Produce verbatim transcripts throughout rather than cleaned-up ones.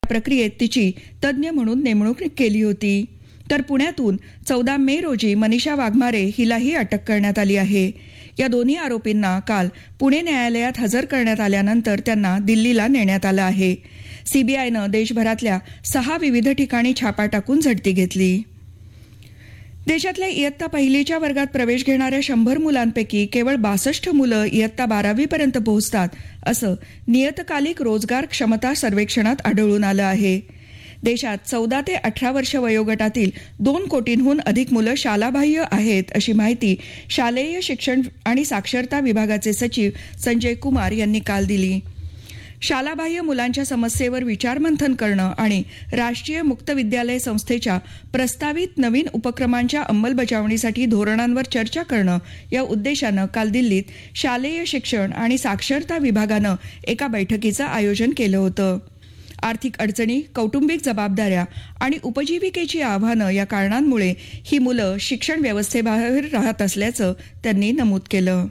प्रक्रियेत तिची तज्ज्ञ म्हणून नेमणूक केली होती. तर पुण्यातून चौदा मे रोजी मनीषा वाघमारे हिलाही अटक करण्यात आली आहे. या दोन्ही आरोपींना काल पुणे न्यायालयात हजर करण्यात आल्यानंतर त्यांना दिल्लीला नेण्यात आलं आहे. सीबीआयनं देशभरातल्या सहा विविध ठिकाणी छापा टाकून झडती घेतली. देशातल्या इयत्ता पहिलीच्या वर्गात प्रवेश घेणाऱ्या शंभर मुलांपैकी केवळ बासष्ट मुलं इयत्ता बारावीपर्यंत पोहोचतात, असं नियतकालिक रोजगार क्षमता सर्वेक्षणात आढळून आलं आहे. देशात चौदा ते अठरा वर्ष वयोगटातील दोन कोटींहून अधिक मुलं शालाबाह्य आहेत, अशी माहिती शालेय शिक्षण आणि साक्षरता विभागाचे सचिव संजय कुमार यांनी काल दिली. शालाबाह्य मुलांच्या समस्येवर विचारमंथन करणं आणि राष्ट्रीय मुक्त विद्यालय संस्थेच्या प्रस्तावित नवीन उपक्रमांच्या अंमलबजावणीसाठी धोरणांवर चर्चा करणं या उद्देशानं काल दिल्लीत शालेय शिक्षण आणि साक्षरता विभागानं एका बैठकीचं आयोजन केलं होतं. आर्थिक अडचणी, कौटुंबिक जबाबदाऱ्या आणि उपजीविकेची आव्हानं या कारणांमुळे ही मुलं शिक्षण व्यवस्थेबाहेर राहत असल्याचं त्यांनी नमूद केलं.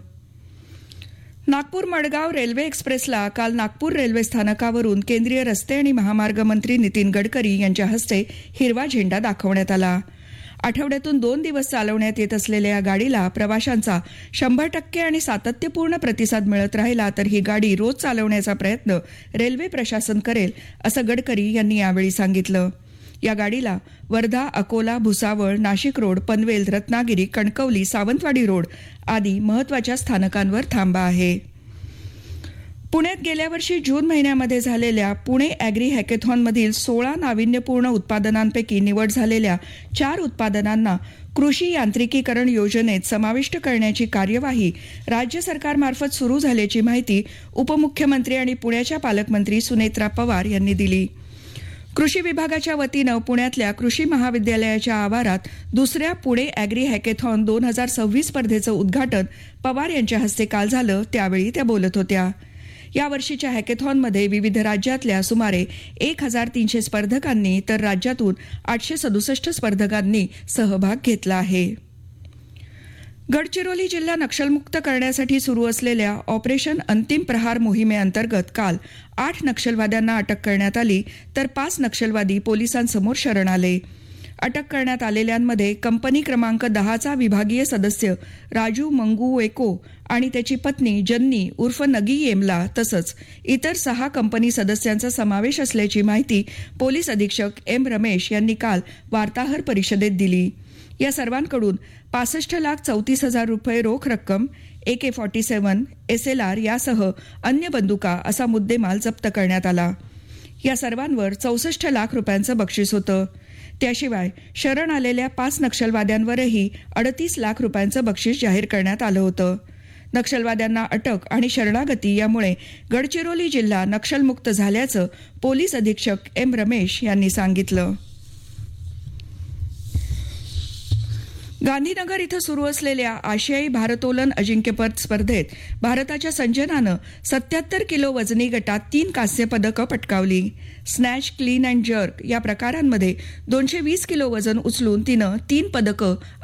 नागपूर मडगाव रेल्वे एक्सप्रेसला काल नागपूर रेल्वे स्थानकावरून केंद्रीय रस्ते आणि महामार्ग मंत्री नितीन गडकरी यांच्या हस्ते हिरवा झेंडा दाखवण्यात आला. आठवड्यातून दोन दिवस चालवण्यात येत असलेल्या या गाडीला प्रवाशांचा शंभर टक्के आणि सातत्यपूर्ण प्रतिसाद मिळत राहिला तर ही गाडी रोज चालवण्याचा प्रयत्न रेल्वे प्रशासन करेल, असं गडकरी यांनी यावेळी सांगितलं. या गाडीला वर्धा, अकोला, भुसावळ, नाशिक रोड, पनवेल, रत्नागिरी, कणकवली, सावंतवाडी रोड आदी महत्वाच्या स्थानकांवर थांबा आहे. पुण्यात गेल्या वर्षी जून महिन्यामध्ये झालेल्या पुणे अॅग्री हॅकेथॉनमधील सोळा नाविन्यपूर्ण उत्पादनांपैकी निवड झालेल्या चार उत्पादनांना कृषी यांत्रिकीकरण योजनेत समाविष्ट करण्याची कार्यवाही राज्य सरकारमार्फत सुरू झाल्याची माहिती उपमुख्यमंत्री आणि पुण्याच्या पालकमंत्री सुनेत्रा पवार यांनी दिली. कृषी विभागाच्या वतीनं पुण्यातल्या कृषी महाविद्यालयाच्या आवारात दुसऱ्या पुणे अॅग्री हॅकेथॉन दोन हजार सव्वीस स्पर्धेचं उद्घाटन पवार यांच्या हस्ते काल झालं, त्यावेळी त्या बोलत होत्या. या वर्षीच्या हॅकेथॉनमध्ये विविध राज्यातल्या सुमारे एक हजार तीनशे स्पर्धकांनी तर राज्यातून आठशे सदुसष्ट स्पर्धकांनी सहभाग घेतला आहे. गडचिरोली जिल्हा नक्षलमुक्त करण्यासाठी सुरू असलेल्या ऑपरेशन अंतिम प्रहार मोहिमेअंतर्गत काल आठ नक्षलवाद्यांना अटक करण्यात आली तर पाच नक्षलवादी पोलिसांसमोर शरण आले. अटक करण्यात आलेल्यांमध्ये कंपनी क्रमांक दहाचा विभागीय सदस्य राजू मंगू वेको आणि त्याची पत्नी जन्नी उर्फ नगी येमला तसंच इतर सहा कंपनी सदस्यांचा समावेश असल्याची माहिती पोलीस अधीक्षक एम रमेश यांनी काल वार्ताहर परिषदेत दिली. या सर्वांकडून पासष्ट लाख चौतीस हजार रुपये रोख रक्कम, ए के forty seven, S L R यासह अन्य बंदुका असा मुद्देमाल जप्त करण्यात आला. या सर्वांवर चौसष्ट लाख रुपयांचं बक्षीस होतं. त्याशिवाय शरण आलेल्या पाच नक्षलवाद्यांवरही अडतीस लाख रुपयांचं बक्षीस जाहीर करण्यात आलं होतं. नक्षलवाद्यांना अटक आणि शरणागती यामुळे गडचिरोली जिल्हा नक्षलमुक्त झाल्याचं पोलीस अधीक्षक एम रमेश यांनी सांगितलं. गांधीनगर इथं सुरू असलेल्या आशियाई भारोत्तोलन अजिंक्यपद स्पर्धेत भारताच्या संजनानं सत्याहत्तर किलो वजनी गटात तीन कांस्य पदकं पटकावली. स्नॅच, क्लीन अँड जर्क या प्रकारांमध्ये दोनशे वीस किलो वजन उचलून तिनं तीन पदकं